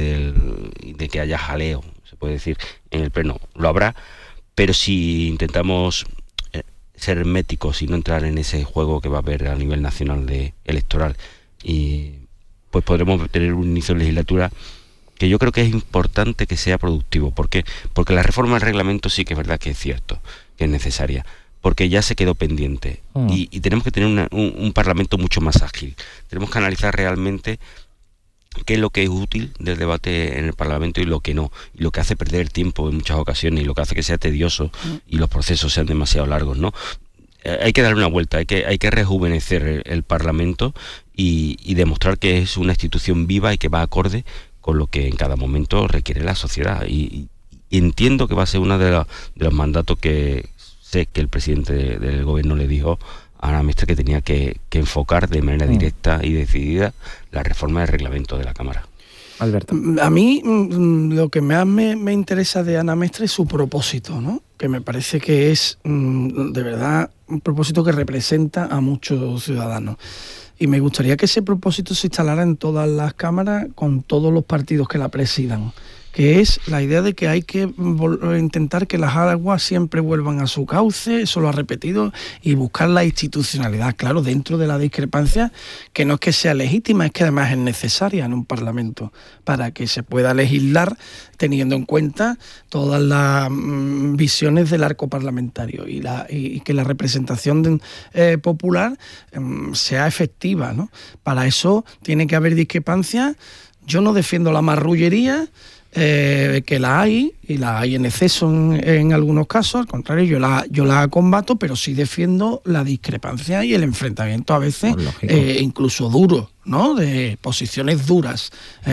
Speaker 1: de que haya jaleo, se puede decir, en el pleno, lo habrá, pero si intentamos ser herméticos y no entrar en ese juego que va a haber a nivel nacional electoral, y pues podremos tener un inicio de legislatura que yo creo que es importante que sea productivo. ¿Por qué? Porque la reforma del reglamento sí que es verdad que es cierto, que es necesaria, porque ya se quedó pendiente y tenemos que tener un Parlamento mucho más ágil. Tenemos que analizar realmente qué es lo que es útil del debate en el Parlamento y lo que no, y lo que hace perder el tiempo en muchas ocasiones y lo que hace que sea tedioso y los procesos sean demasiado largos, ¿no? Hay que darle una vuelta, hay que rejuvenecer el Parlamento y demostrar que es una institución viva y que va acorde con lo que en cada momento requiere la sociedad. Y entiendo que va a ser uno de los mandatos que sé que el presidente del gobierno le dijo a Ana Mestre, que tenía que enfocar de manera directa y decidida la reforma del reglamento de la Cámara.
Speaker 2: Alberto.
Speaker 4: A mí lo que más me interesa de Ana Mestre es su propósito, ¿no? Que me parece que es de verdad un propósito que representa a muchos ciudadanos. Y me gustaría que ese propósito se instalara en todas las cámaras con todos los partidos que la presidan, que es la idea de que hay que intentar que las aguas siempre vuelvan a su cauce, eso lo ha repetido, y buscar la institucionalidad, claro, dentro de la discrepancia, que no es que sea legítima, es que además es necesaria en un Parlamento, para que se pueda legislar teniendo en cuenta todas las visiones del arco parlamentario y que la representación popular sea efectiva, ¿no? Para eso tiene que haber discrepancia. Yo no defiendo la marrullería, que la hay, y la hay en exceso en algunos casos, al contrario, yo la combato, pero sí defiendo la discrepancia y el enfrentamiento a veces incluso duro, ¿no? De posiciones duras.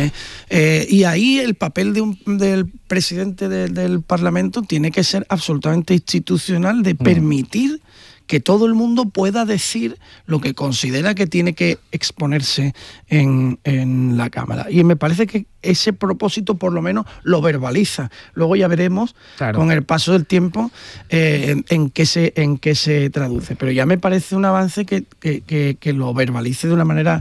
Speaker 4: Y ahí el papel del presidente del Parlamento tiene que ser absolutamente institucional, de permitir que todo el mundo pueda decir lo que considera que tiene que exponerse en la Cámara. Y me parece que ese propósito por lo menos lo verbaliza. Luego ya veremos, claro, con el paso del tiempo en qué se traduce. Pero ya me parece un avance que lo verbalice de una manera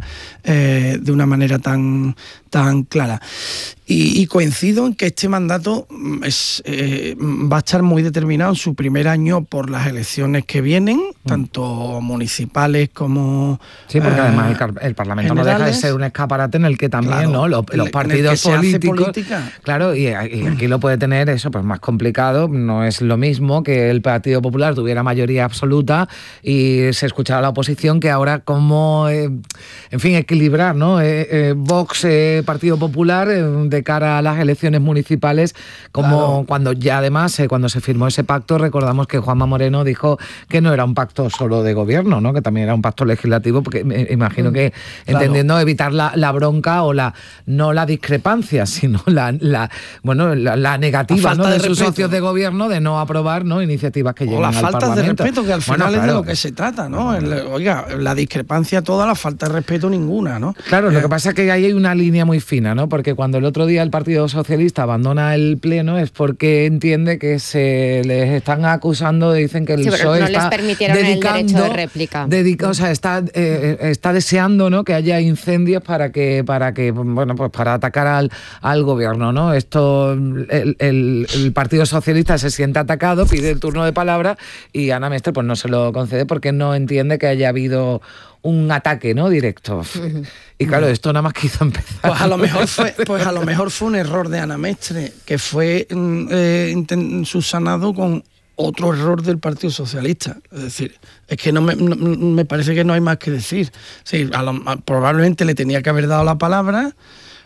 Speaker 4: tan clara. Y coincido en que este mandato va a estar muy determinado en su primer año por las elecciones que vienen, tanto municipales como
Speaker 2: sí, porque además el Parlamento generales, no deja de ser un escaparate en el que también, claro, ¿no? los partidos políticos, claro, y aquí lo puede tener eso, pues más complicado. No es lo mismo que el Partido Popular tuviera mayoría absoluta y se escuchara la oposición, que ahora como, en fin, equilibrar, ¿no? Vox, Partido Popular, de cara a las elecciones municipales, como claro, cuando ya además, cuando se firmó ese pacto, recordamos que Juanma Moreno dijo que no era un pacto solo de gobierno, ¿no? Que también era un pacto legislativo, porque me imagino que entendiendo evitar la bronca o no la discrepancia, sino la negativa, ¿no? de sus socios de gobierno de no aprobar, ¿no? iniciativas que lleguen al Parlamento. O la falta
Speaker 4: de respeto, que al final claro, es de lo que se trata, ¿no? Oiga, la discrepancia toda, la falta de respeto ninguna, ¿no?
Speaker 2: Claro, lo que pasa es que ahí hay una línea muy fina, ¿no? Porque cuando el otro día el Partido Socialista abandona el pleno es porque entiende que se les están acusando, dicen que el PSOE
Speaker 5: no
Speaker 2: está
Speaker 5: les permitieron el derecho de réplica.
Speaker 2: O sea, está deseando, ¿no? que haya incendios para atacar cara al gobierno, ¿no? Esto, el Partido Socialista se siente atacado, pide el turno de palabra y Ana Mestre pues no se lo concede porque no entiende que haya habido un ataque, ¿no?, directo. Y claro, esto nada más que hizo empezar.
Speaker 4: Pues a lo mejor fue un error de Ana Mestre, que fue subsanado con otro error del Partido Socialista. Es decir, es que me parece que no hay más que decir. Sí, probablemente le tenía que haber dado la palabra,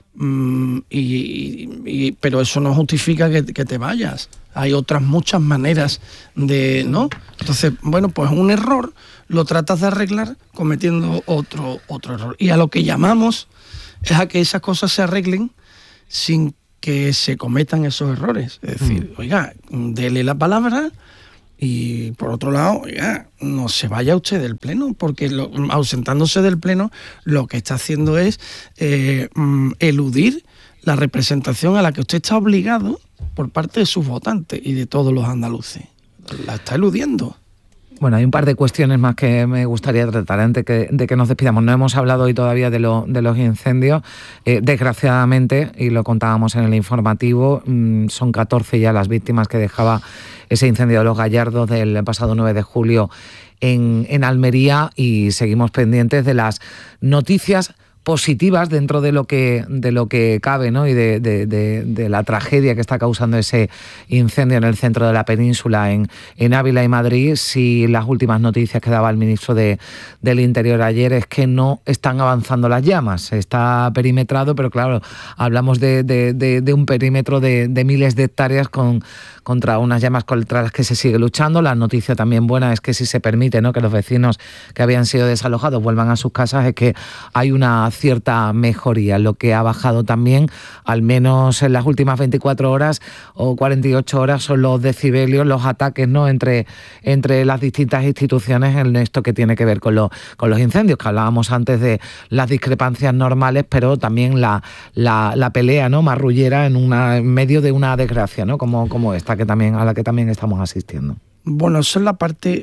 Speaker 4: pero eso no justifica que te vayas. Hay otras muchas maneras de, ¿no? Entonces, bueno, pues un error lo tratas de arreglar cometiendo otro error. Y a lo que llamamos es a que esas cosas se arreglen sin que se cometan esos errores. Es decir, oiga, dele la palabra y por otro lado, oiga, no se vaya usted del pleno, porque ausentándose del pleno lo que está haciendo es eludir la representación a la que usted está obligado por parte de sus votantes y de todos los andaluces. La está eludiendo.
Speaker 2: Bueno, hay un par de cuestiones más que me gustaría tratar antes de que nos despidamos. No hemos hablado hoy todavía de los incendios. Desgraciadamente, y lo contábamos en el informativo, son 14 ya las víctimas que dejaba ese incendio de Los Gallardos del pasado 9 de julio en Almería, y seguimos pendientes de las noticias positivas dentro de lo que cabe, ¿no? Y de la tragedia que está causando ese incendio en el centro de la península, en Ávila y Madrid. Si las últimas noticias que daba el ministro del Interior ayer es que no están avanzando las llamas. Está perimetrado, pero claro, hablamos de un perímetro de miles de hectáreas contra unas llamas contra las que se sigue luchando. La noticia también buena es que si se permite, ¿no?, que los vecinos que habían sido desalojados vuelvan a sus casas, es que hay una cierta mejoría. Lo que ha bajado también, al menos en las últimas 24 horas o 48 horas, son los decibelios, los ataques, ¿no?, entre las distintas instituciones en esto que tiene que ver con los incendios, que hablábamos antes de las discrepancias normales, pero también la pelea, ¿no?, marrullera en medio de una desgracia, ¿no?, como esta, a la que también estamos asistiendo.
Speaker 4: Bueno, esa es la parte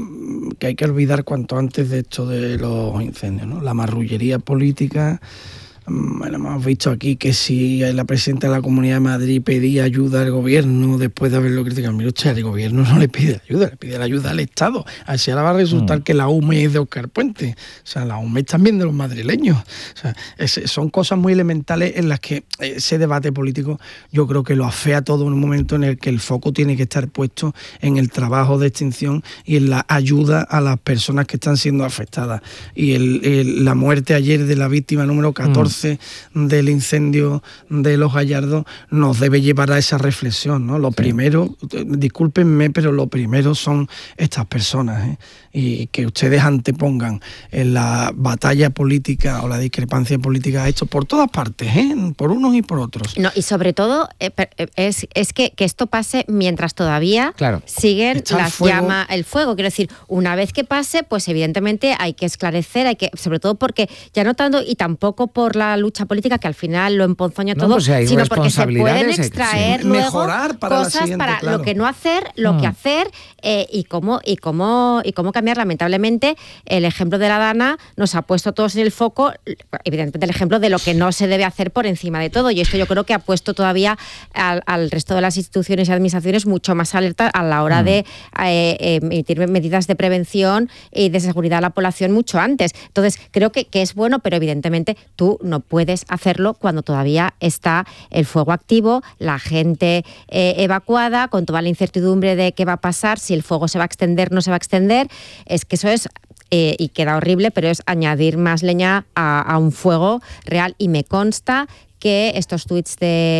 Speaker 4: que hay que olvidar cuanto antes de esto de los incendios, ¿no? La marrullería política. Bueno, hemos visto aquí que si la presidenta de la Comunidad de Madrid pedía ayuda al gobierno después de haberlo criticado, mire usted, el gobierno no le pide ayuda, le pide la ayuda al Estado. Así ahora va a resultar que la UME es de Óscar Puente. O sea, la UME es también de los madrileños. O sea, son cosas muy elementales en las que ese debate político yo creo que lo afea todo en un momento en el que el foco tiene que estar puesto en el trabajo de extinción y en la ayuda a las personas que están siendo afectadas. Y la muerte ayer de la víctima número 14 del incendio de Los Gallardos nos debe llevar a esa reflexión, ¿no? Lo primero, discúlpenme, pero lo primero son estas personas, ¿eh? Y que ustedes antepongan en la batalla política o la discrepancia política esto por todas partes, ¿eh?, por unos y por otros.
Speaker 5: No, y sobre todo es que esto pase mientras todavía siguen las llamas, el fuego. Quiero decir, una vez que pase, pues evidentemente hay que esclarecer, sobre todo porque ya no tanto y tampoco por la lucha política, que al final lo emponzoña todo, pues sino porque se pueden extraer luego
Speaker 4: mejorar para
Speaker 5: cosas para lo que no hacer, lo que hacer, y cómo cambiar. Lamentablemente, el ejemplo de la Dana nos ha puesto todos en el foco, evidentemente el ejemplo de lo que no se debe hacer por encima de todo, y esto yo creo que ha puesto todavía al resto de las instituciones y administraciones mucho más alerta a la hora de emitir medidas de prevención y de seguridad a la población mucho antes. Entonces, creo que es bueno, pero evidentemente tú no puedes hacerlo cuando todavía está el fuego activo, la gente evacuada, con toda la incertidumbre de qué va a pasar, si el fuego se va a extender, no se va a extender. Es que eso es, y queda horrible, pero es añadir más leña a un fuego real, y me consta que estos tuits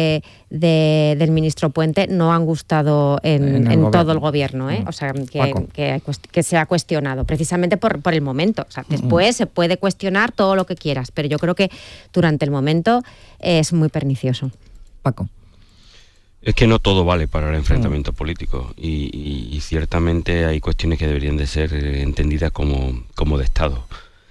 Speaker 5: del ministro Puente no han gustado en todo el gobierno, ¿eh? O sea, que se ha cuestionado precisamente por el momento. O sea, después se puede cuestionar todo lo que quieras, pero yo creo que durante el momento es muy pernicioso.
Speaker 2: Paco.
Speaker 1: Es que no todo vale para el enfrentamiento político y ciertamente hay cuestiones que deberían de ser entendidas como de Estado.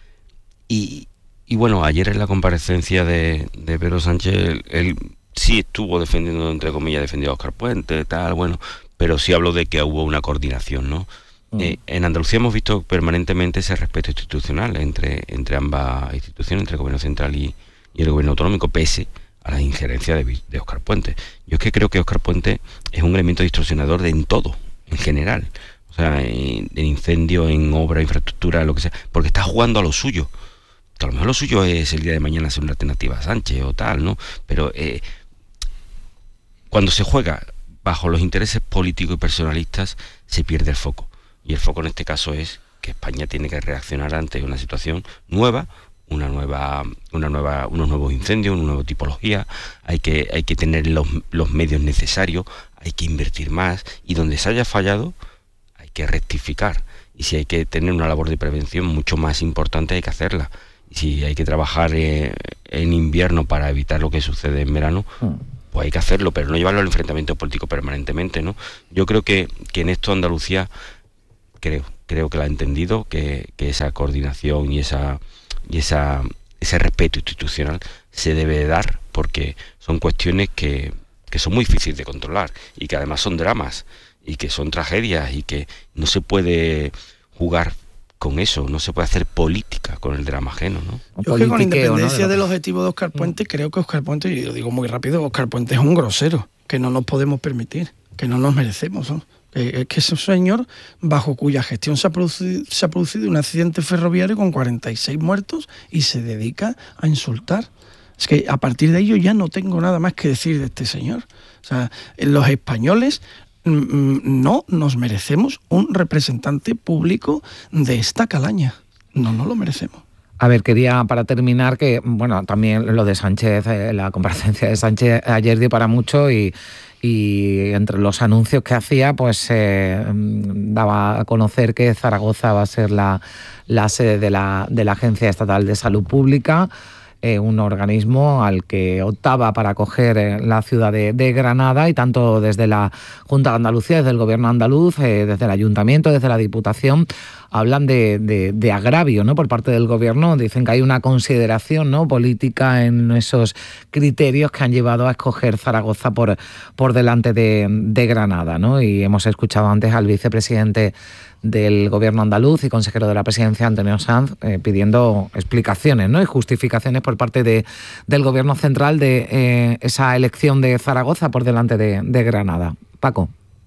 Speaker 1: Y bueno, ayer en la comparecencia de Pedro Sánchez, él sí estuvo defendiendo, entre comillas, defendió a Óscar Puente, tal, bueno, pero sí habló de que hubo una coordinación, ¿no? En Andalucía hemos visto permanentemente ese respeto institucional entre ambas instituciones, entre el gobierno central y el gobierno autonómico, pese a la injerencia de Óscar Puente. Yo es que creo que Óscar Puente es un elemento distorsionador en todo, en general. O sea, en incendio, en obra, infraestructura, lo que sea, porque está jugando a lo suyo. A lo mejor lo suyo es el día de mañana ser una alternativa a Sánchez o tal, ¿no? Pero cuando se juega bajo los intereses políticos y personalistas, se pierde el foco. Y el foco en este caso es que España tiene que reaccionar ante una situación nueva, unos nuevos incendios, una nueva tipología. Hay que tener los medios necesarios, hay que invertir más, y donde se haya fallado hay que rectificar. Y si hay que tener una labor de prevención mucho más importante, hay que hacerla. Y si hay que trabajar en invierno para evitar lo que sucede en verano, pues hay que hacerlo, pero no llevarlo al enfrentamiento político permanentemente, ¿no? Yo creo que en esto Andalucía, creo que la ha entendido, que esa coordinación y ese respeto institucional se debe dar, porque son cuestiones que son muy difíciles de controlar, y que además son dramas, y que son tragedias, y que no se puede jugar con eso, no se puede hacer política con el drama ajeno, ¿no?
Speaker 4: Yo creo que con independencia del objetivo de Óscar Puente, creo que Óscar Puente, y lo digo muy rápido, Óscar Puente es un grosero, que no nos podemos permitir, que no nos merecemos, ¿no? Es que es un señor bajo cuya gestión se ha producido un accidente ferroviario con 46 muertos y se dedica a insultar. Es que a partir de ello ya no tengo nada más que decir de este señor. O sea, los españoles no nos merecemos un representante público de esta calaña. No nos lo merecemos.
Speaker 2: A ver, quería para terminar que, bueno, también lo de Sánchez, la comparecencia de Sánchez ayer dio para mucho, y entre los anuncios que hacía, pues daba a conocer que Zaragoza va a ser la sede de la Agencia Estatal de Salud Pública, un organismo al que optaba para acoger la ciudad de Granada, y tanto desde la Junta de Andalucía, desde el Gobierno andaluz, desde el Ayuntamiento, desde la Diputación, hablan de agravio, ¿no?, por parte del Gobierno. Dicen que hay una consideración, ¿no?, política en esos criterios que han llevado a escoger Zaragoza por delante de Granada, ¿no? Y hemos escuchado antes al vicepresidente del Gobierno andaluz y consejero de la Presidencia, Antonio Sanz, pidiendo explicaciones, ¿no?, y justificaciones por parte del Gobierno central de esa elección de Zaragoza por delante de Granada. Paco.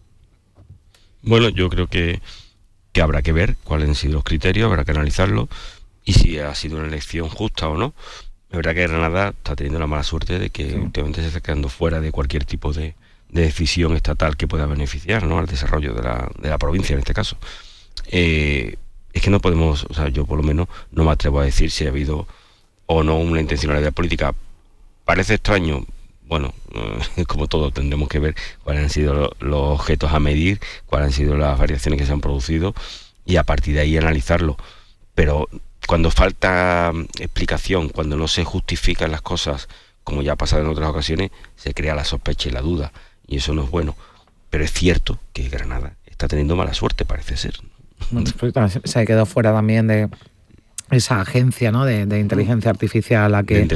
Speaker 1: Bueno, yo creo que habrá que ver cuáles han sido los criterios, habrá que analizarlo, y si ha sido una elección justa o no. Es verdad que Granada está teniendo la mala suerte de que últimamente se está quedando fuera de cualquier tipo de decisión estatal que pueda beneficiar, ¿no?, al desarrollo de la provincia en este caso. Es que no podemos, o sea, yo por lo menos no me atrevo a decir si ha habido o no una intencionalidad política. Parece extraño. Bueno, como todo, tendremos que ver cuáles han sido los objetos a medir, cuáles han sido las variaciones que se han producido, y a partir de ahí analizarlo. Pero cuando falta explicación, cuando no se justifican las cosas, como ya ha pasado en otras ocasiones, se crea la sospecha y la duda, y eso no es bueno. Pero es cierto que Granada está teniendo mala suerte, parece ser.
Speaker 2: Se ha quedado fuera también de esa agencia, ¿no?, de inteligencia artificial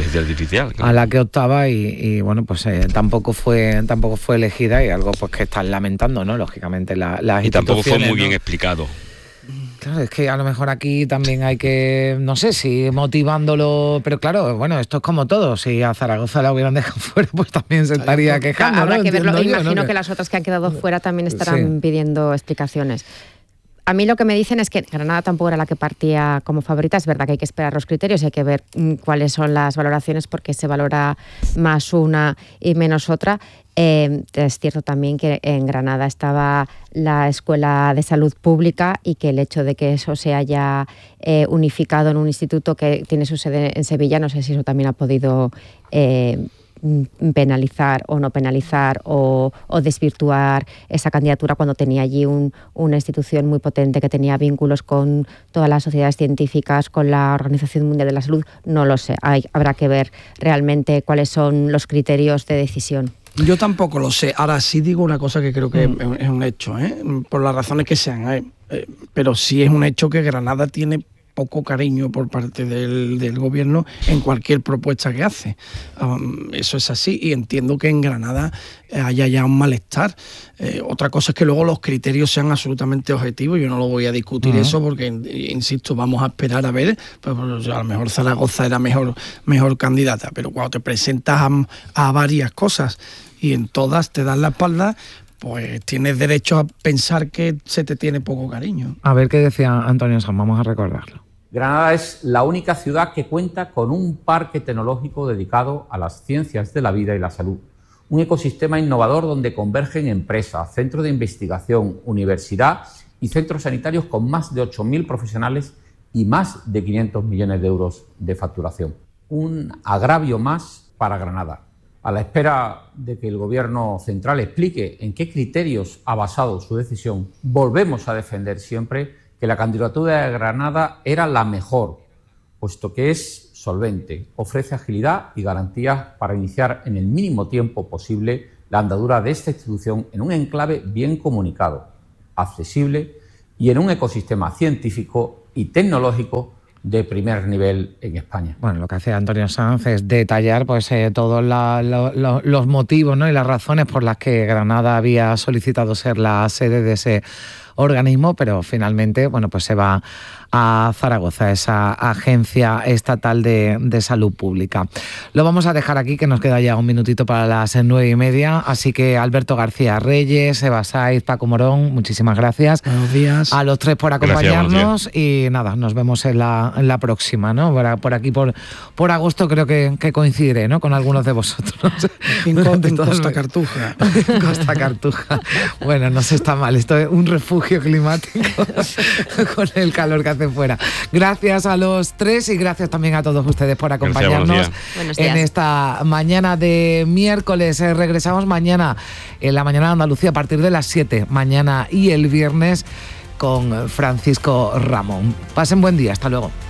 Speaker 2: a la que optaba, y bueno, pues tampoco fue elegida, y algo pues que están lamentando, ¿no?, lógicamente las instituciones.
Speaker 1: Y tampoco fue muy bien explicado.
Speaker 2: Claro, es que a lo mejor aquí también hay que, no sé si motivándolo, pero claro, bueno, esto es como todo, si a Zaragoza la hubieran dejado fuera, pues también se estaría quejando.
Speaker 5: Habrá que verlo, imagino
Speaker 2: ¿no?
Speaker 5: que las otras que han quedado fuera también estarán pidiendo explicaciones. A mí lo que me dicen es que Granada tampoco era la que partía como favorita. Es verdad que hay que esperar los criterios, hay que ver cuáles son las valoraciones, porque se valora más una y menos otra. Es cierto también que en Granada estaba la Escuela de Salud Pública, y que el hecho de que eso se haya unificado en un instituto que tiene su sede en Sevilla, no sé si eso también ha podido penalizar o no penalizar o desvirtuar esa candidatura, cuando tenía allí una institución muy potente que tenía vínculos con todas las sociedades científicas, con la Organización Mundial de la Salud. No lo sé, habrá que ver realmente cuáles son los criterios de decisión.
Speaker 4: Yo tampoco lo sé. Ahora sí digo una cosa que creo que es un hecho, por las razones que sean, pero sí es un hecho que Granada tiene poco cariño por parte del gobierno en cualquier propuesta que hace. Eso es así, y entiendo que en Granada haya ya un malestar. Otra cosa es que luego los criterios sean absolutamente objetivos. Yo no lo voy a discutir eso porque, insisto, vamos a esperar a ver. Pues, a lo mejor Zaragoza era mejor candidata, pero cuando te presentas a varias cosas y en todas te das la espalda, pues tienes derecho a pensar que se te tiene poco cariño.
Speaker 2: A ver qué decía Antonio Sanz, vamos a recordarlo.
Speaker 14: Granada es la única ciudad que cuenta con un parque tecnológico dedicado a las ciencias de la vida y la salud. Un ecosistema innovador donde convergen empresas, centros de investigación, universidad y centros sanitarios con más de 8.000 profesionales y más de 500 millones de euros de facturación. Un agravio más para Granada. A la espera de que el Gobierno central explique en qué criterios ha basado su decisión, volvemos a defender siempre que la candidatura de Granada era la mejor, puesto que es solvente, ofrece agilidad y garantías para iniciar en el mínimo tiempo posible la andadura de esta institución en un enclave bien comunicado, accesible y en un ecosistema científico y tecnológico de primer nivel en España.
Speaker 2: Bueno, lo que hace Antonio Sanz es detallar pues todos los motivos, ¿no?, y las razones por las que Granada había solicitado ser la sede de ese organismo, pero finalmente, bueno, pues se va a Zaragoza, esa agencia estatal de salud pública. Lo vamos a dejar aquí, que nos queda ya un minutito para las 9:30, así que Alberto García Reyes, Eva Saiz, Paco Morón, muchísimas gracias.
Speaker 4: Buenos días.
Speaker 2: A los tres por acompañarnos y nada, nos vemos en la próxima, ¿no? Por aquí, por agosto creo que coincidiré, ¿no?, con algunos de vosotros.
Speaker 4: En Costa Cartuja.
Speaker 2: En Costa Cartuja. Bueno, no se está mal, esto es un refugio climático con el calor que hace fuera. Gracias a los tres y gracias también a todos ustedes por acompañarnos en esta mañana de miércoles. Regresamos mañana en la mañana de Andalucía a partir de las 7, mañana y el viernes con Francisco Ramón. Pasen buen día, hasta luego.